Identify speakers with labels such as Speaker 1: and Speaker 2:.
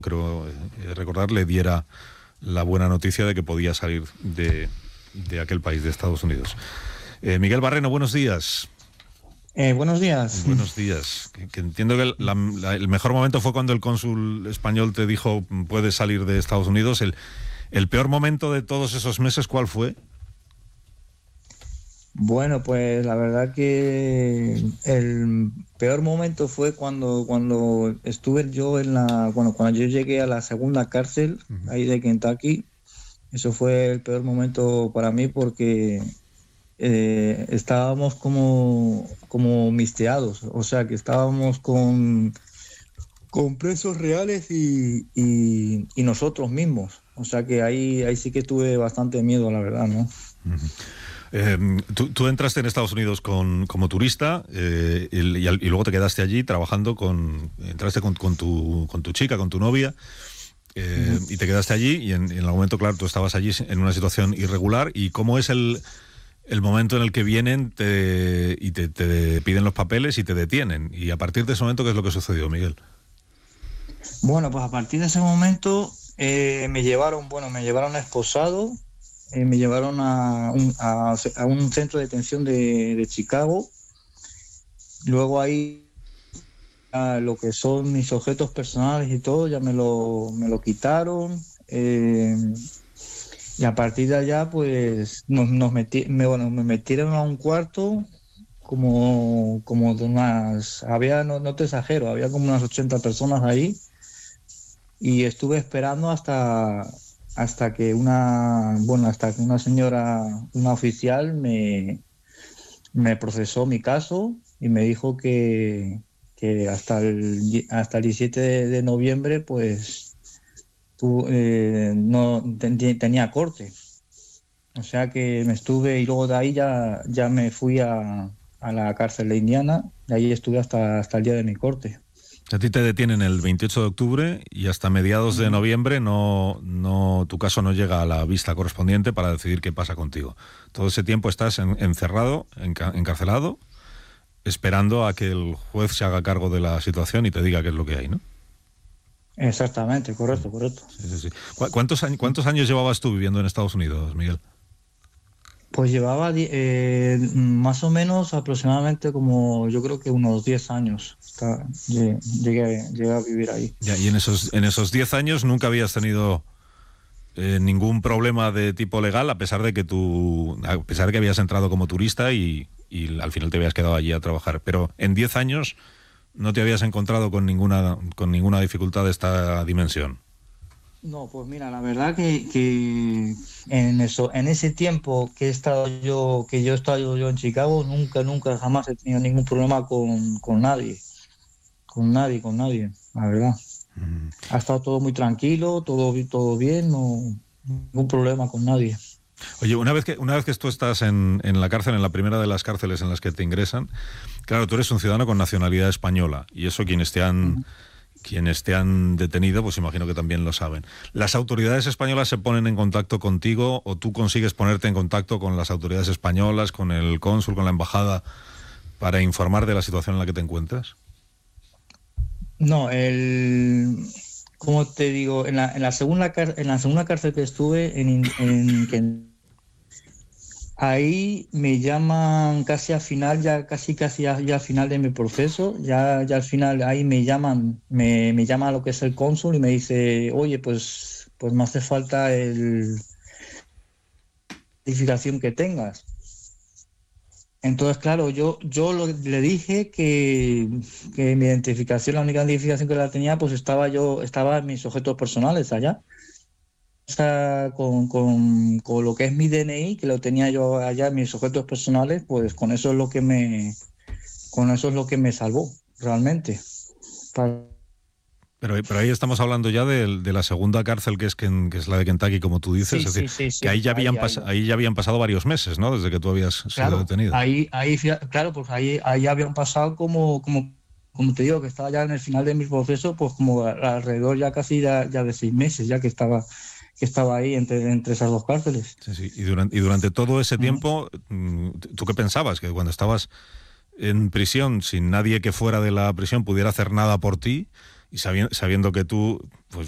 Speaker 1: creo recordar, le diera la buena noticia de que podía salir de aquel país, de Estados Unidos. Miguel Barreno, buenos días.
Speaker 2: Buenos días.
Speaker 1: Buenos días. Que entiendo que el mejor momento fue cuando el cónsul español te dijo puedes salir de Estados Unidos. El peor momento de todos esos meses, ¿cuál fue?
Speaker 2: Bueno, pues la verdad que el peor momento fue cuando estuve yo cuando yo llegué a la segunda cárcel ahí de Kentucky. Eso fue el peor momento para mí porque estábamos como misteados, o sea que estábamos con presos reales y nosotros mismos. O sea que ahí sí que tuve bastante miedo, la verdad, ¿no?
Speaker 1: Tú entraste en Estados Unidos como turista y luego te quedaste allí trabajando entraste con tu chica, con tu novia, y te quedaste allí y en el momento, claro, tú estabas allí en una situación irregular. ¿Y cómo es el momento en el que vienen y te piden los papeles y te detienen? Y a partir de ese momento, ¿qué es lo que sucedió, Miguel?
Speaker 2: Bueno, pues a partir de ese momento me llevaron esposado. Me llevaron a un centro de detención de Chicago. Luego ahí lo que son mis objetos personales y todo ya me lo quitaron. Y a partir de allá pues me metieron a un cuarto como de no te exagero, había como unas 80 personas ahí. Y estuve esperando hasta que una señora, una oficial me procesó mi caso y me dijo que hasta el 17 de noviembre pues no tenía corte. O sea que me estuve, y luego de ahí ya me fui a la cárcel de Indiana, y ahí estuve hasta el día de mi corte.
Speaker 1: A ti te detienen el 28 de octubre y hasta mediados de noviembre tu caso no llega a la vista correspondiente para decidir qué pasa contigo. Todo ese tiempo estás encerrado, encarcelado, esperando a que el juez se haga cargo de la situación y te diga qué es lo que hay, ¿no?
Speaker 2: Exactamente, correcto.
Speaker 1: Sí. ¿Cuántos años llevabas tú viviendo en Estados Unidos, Miguel?
Speaker 2: Pues llevaba más o menos aproximadamente como yo creo que unos 10 años llegué a vivir ahí.
Speaker 1: Ya, y en esos 10 años nunca habías tenido ningún problema de tipo legal, a pesar de que habías entrado como turista y al final te habías quedado allí a trabajar. Pero en 10 años no te habías encontrado con ninguna dificultad de esta dimensión.
Speaker 2: No, pues mira, la verdad que en ese tiempo que he estado yo en Chicago, nunca jamás he tenido ningún problema con nadie, la verdad. Ha estado todo muy tranquilo, todo bien, no ningún problema con nadie.
Speaker 1: Oye, una vez que tú estás en la cárcel, en la primera de las cárceles en las que te ingresan, claro, tú eres un ciudadano con nacionalidad española, y eso quienes te han detenido, pues imagino que también lo saben. ¿Las autoridades españolas se ponen en contacto contigo o tú consigues ponerte en contacto con las autoridades españolas, con el cónsul, con la embajada, para informar de la situación en la que te encuentras?
Speaker 2: No, como te digo, en la segunda cárcel que estuve, ahí me llaman casi al final, casi ya al final de mi proceso, ya al final ahí me llama lo que es el cónsul y me dice, oye, pues me hace falta la identificación que tengas. Entonces, claro, yo le dije que mi identificación, la única identificación que la tenía, pues estaba en mis objetos personales allá. O sea, con lo que es mi DNI, que lo tenía yo allá en mis objetos personales, pues con eso es lo que me salvó, realmente.
Speaker 1: Pero ahí estamos hablando ya de la segunda cárcel, que es la de Kentucky, como tú dices.
Speaker 2: Sí,
Speaker 1: es decir,
Speaker 2: sí.
Speaker 1: que ahí ya habían pasado varios meses, ¿no? Desde que tú habías sido detenido.
Speaker 2: Claro, pues ahí habían pasado como te digo, que estaba ya en el final de mi proceso, pues como alrededor ya casi ya de 6 meses, ya que estaba ahí entre esas dos cárceles.
Speaker 1: Sí. Y durante todo ese tiempo, ¿tú qué pensabas? Que cuando estabas en prisión, sin nadie que fuera de la prisión pudiera hacer nada por ti, y sabiendo que tú pues